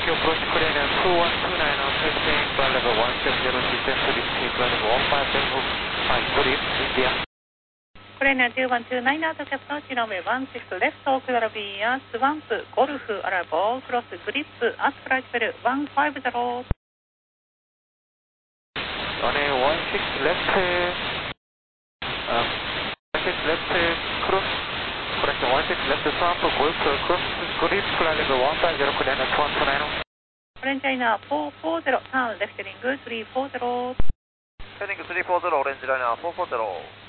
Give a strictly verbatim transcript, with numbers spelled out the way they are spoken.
you approach clear and two one two nine on taxiing flight level one seven zero, descent to display flight level one five zero five, good evening, India. Korean two one two nine out of approach runway one six left, clear via Swamp, Golf, arrival, cross grip, at flight level one five zero. Runway one six left, um, one six left, cross, correction, one six left, Swamp, Golf, cross grip, flight level one five zero, clear and two one two nine. Korean China four four zero, turn left heading three four zero. Heading three four zero, orange liner four four zero.